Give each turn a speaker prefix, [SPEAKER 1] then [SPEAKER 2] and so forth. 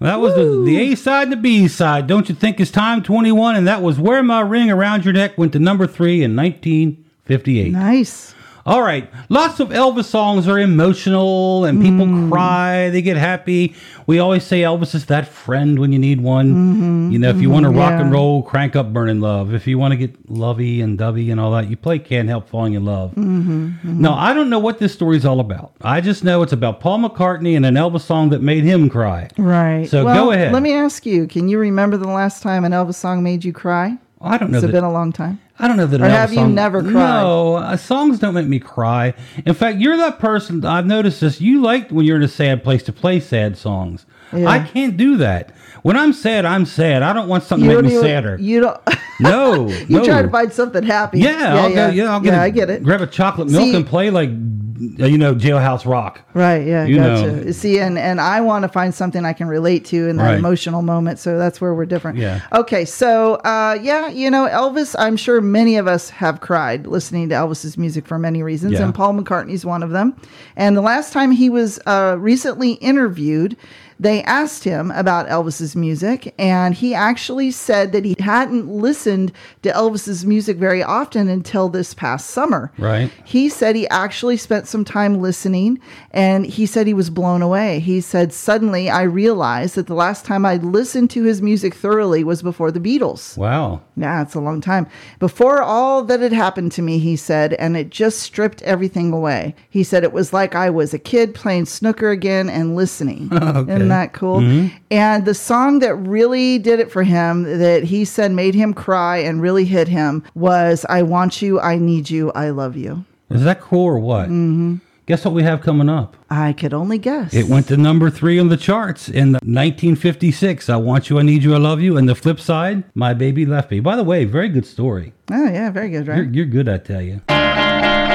[SPEAKER 1] That was the A side and the B side. Don't You Think It's Time 21, and that was Wear My Ring Around Your Neck, went to number 3 in 1958.
[SPEAKER 2] Nice.
[SPEAKER 1] All right. Lots of Elvis songs are emotional and people cry. They get happy. We always say Elvis is that friend when you need one. If you want to rock and roll, crank up Burning Love. If you want to get lovey and dovey and all that, you play Can't Help Falling in Love. Now, I don't know what this story's all about. I just know it's about Paul McCartney and an Elvis song that made him cry.
[SPEAKER 2] Right.
[SPEAKER 1] So go ahead.
[SPEAKER 2] Let me ask you, can you remember the last time an Elvis song made you cry?
[SPEAKER 1] I don't know.
[SPEAKER 2] Has it been a long time?
[SPEAKER 1] I don't know that.
[SPEAKER 2] Or have you never cried?
[SPEAKER 1] No, songs don't make me cry. In fact, you're that person. I've noticed this. You like when you're in a sad place to play sad songs. Yeah. I can't do that. When I'm sad, I'm sad. I don't want something to make me sadder.
[SPEAKER 2] You don't.
[SPEAKER 1] No.
[SPEAKER 2] You try to find something happy.
[SPEAKER 1] Yeah, I get it. Grab a chocolate milk and play like Jailhouse Rock.
[SPEAKER 2] Right, yeah, gotcha. See, and I want to find something I can relate to in that emotional moment, so that's where we're different.
[SPEAKER 1] Yeah.
[SPEAKER 2] Okay, so, Elvis, I'm sure many of us have cried listening to Elvis's music for many reasons, and Paul McCartney's one of them. And the last time he was recently interviewed, they asked him about Elvis's music, and he actually said that he hadn't listened to Elvis's music very often until this past summer.
[SPEAKER 1] Right.
[SPEAKER 2] He said he actually spent some time listening, and he said he was blown away. He said, suddenly I realized that the last time I listened to his music thoroughly was before the Beatles.
[SPEAKER 1] Wow.
[SPEAKER 2] Yeah, it's a long time. Before all that had happened to me, he said, and it just stripped everything away. He said it was like I was a kid playing snooker again and listening.
[SPEAKER 1] Okay.
[SPEAKER 2] Isn't that cool? Mm-hmm. And the song that really did it for him, that he said made him cry and really hit him, was I Want You, I Need You, I Love You.
[SPEAKER 1] Is that cool or what? Mm-hmm. Guess what we have coming up?
[SPEAKER 2] I could only guess.
[SPEAKER 1] It went to number 3 on the charts in 1956. I Want You, I Need You, I Love You. And the flip side, My Baby Left Me. By the way, very good story.
[SPEAKER 2] Oh, yeah, very good, right?
[SPEAKER 1] You're good, I tell you.